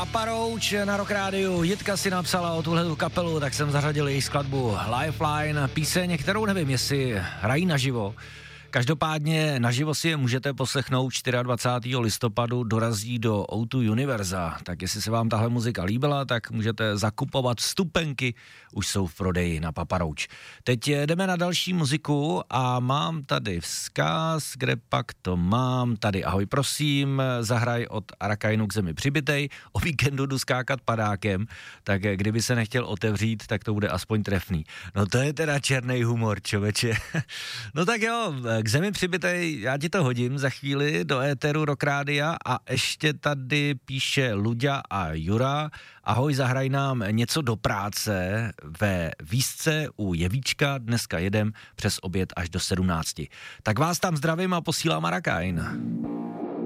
Papa Roach na Rock Rádiu. Jitka si napsala o tuhletu kapelu, tak jsem zařadil její skladbu Lifeline, píseň, kterou nevím, jestli hrají naživo. Každopádně naživo si je můžete poslechnout 24. listopadu, dorazí do O2 Univerza. Tak jestli se vám tahle muzika líbila, tak můžete zakupovat vstupenky, už jsou v prodeji na Papa Roach. Teď jdeme na další muziku a mám tady vzkaz, kde pak to mám tady. Ahoj, prosím, zahraj od Arakainu K zemi přibytej, o víkendu jdu skákat padákem, tak kdyby se nechtěl otevřít, tak to bude aspoň trefný. No to je teda černý humor, člověče. No tak jo, K zemi přibytej, já ti to hodím za chvíli do éteru Rock Rádia a ještě tady píše Luďa a Jura. Ahoj, zahraj nám něco do práce ve Výzce u Jevíčka, dneska jedem přes oběd až do 17. Tak vás tam zdravím a posílám Arakain.